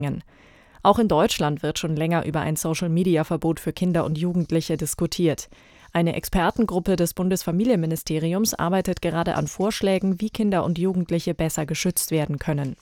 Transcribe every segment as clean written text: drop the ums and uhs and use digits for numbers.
Auch in Deutschland wird schon länger über ein Social-Media-Verbot für Kinder und Jugendliche diskutiert. Eine Expertengruppe des Bundesfamilienministeriums arbeitet gerade an Vorschlägen, wie Kinder und Jugendliche besser geschützt werden können.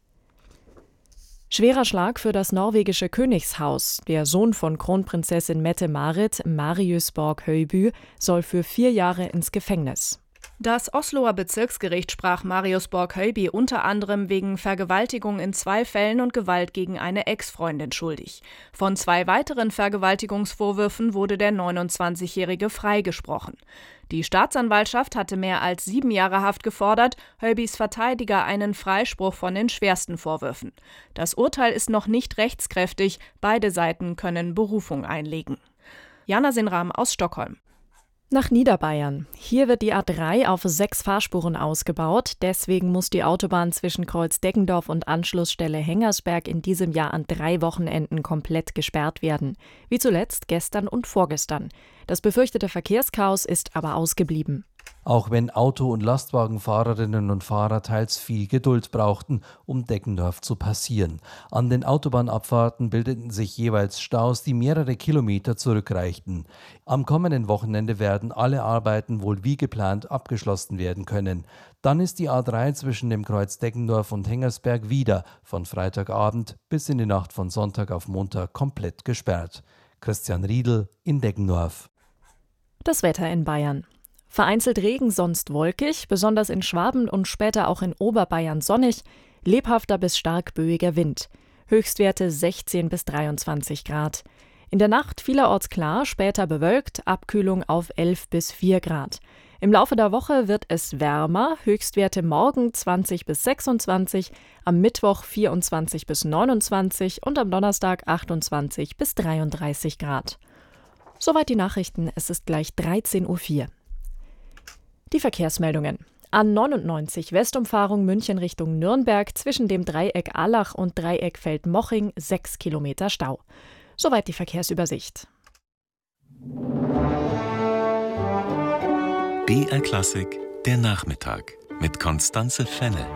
Schwerer Schlag für das norwegische Königshaus. Der Sohn von Kronprinzessin Mette-Marit, Marius Borg-Høiby, soll für 4 Jahre ins Gefängnis. Das Osloer Bezirksgericht sprach Marius Borg-Høiby unter anderem wegen Vergewaltigung in 2 Fällen und Gewalt gegen eine Ex-Freundin schuldig. Von 2 weiteren Vergewaltigungsvorwürfen wurde der 29-Jährige freigesprochen. Die Staatsanwaltschaft hatte mehr als 7 Jahre Haft gefordert, Høibys Verteidiger einen Freispruch von den schwersten Vorwürfen. Das Urteil ist noch nicht rechtskräftig, beide Seiten können Berufung einlegen. Jana Sinram aus Stockholm. Nach Niederbayern. Hier wird die A3 auf 6 Fahrspuren ausgebaut. Deswegen muss die Autobahn zwischen Kreuz-Deggendorf und Anschlussstelle Hengersberg in diesem Jahr an 3 Wochenenden komplett gesperrt werden. Wie zuletzt gestern und vorgestern. Das befürchtete Verkehrschaos ist aber ausgeblieben. Auch wenn Auto- und Lastwagenfahrerinnen und Fahrer teils viel Geduld brauchten, um Deggendorf zu passieren. An den Autobahnabfahrten bildeten sich jeweils Staus, die mehrere Kilometer zurückreichten. Am kommenden Wochenende werden alle Arbeiten wohl wie geplant abgeschlossen werden können. Dann ist die A3 zwischen dem Kreuz Deggendorf und Hengersberg wieder von Freitagabend bis in die Nacht von Sonntag auf Montag komplett gesperrt. Christian Riedl in Deggendorf. Das Wetter in Bayern. Vereinzelt Regen, sonst wolkig, besonders in Schwaben und später auch in Oberbayern sonnig, lebhafter bis stark böiger Wind. Höchstwerte 16 bis 23 Grad. In der Nacht vielerorts klar, später bewölkt, Abkühlung auf 11 bis 4 Grad. Im Laufe der Woche wird es wärmer, Höchstwerte morgen 20 bis 26, am Mittwoch 24 bis 29 und am Donnerstag 28 bis 33 Grad. Soweit die Nachrichten, es ist gleich 13.04 Uhr. Die Verkehrsmeldungen. A99 Westumfahrung München Richtung Nürnberg zwischen dem Dreieck Allach und Dreieck Feldmoching 6 Kilometer Stau. Soweit die Verkehrsübersicht. BR Klassik, der Nachmittag mit Constanze Fenne.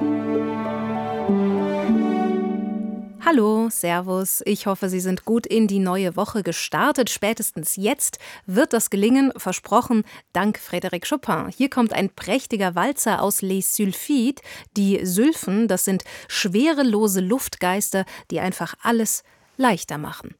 Hallo, Servus. Ich hoffe, Sie sind gut in die neue Woche gestartet. Spätestens jetzt wird das gelingen, versprochen, dank Frédéric Chopin. Hier kommt ein prächtiger Walzer aus Les Sylphides. Die Sylphen, das sind schwerelose Luftgeister, die einfach alles leichter machen.